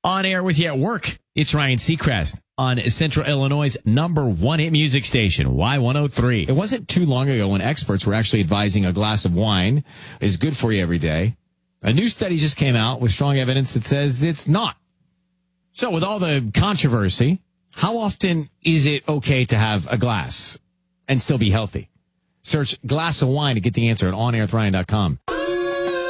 On air with you at work, it's Ryan Seacrest on Central Illinois' #1 hit music station, Y103. It wasn't too long ago when experts were actually advising a glass of wine is good for you every day. A new study just came out with strong evidence that says it's not. So with all the controversy, how often is it okay to have a glass and still be healthy? Search glass of wine to get the answer at onairwithryan.com.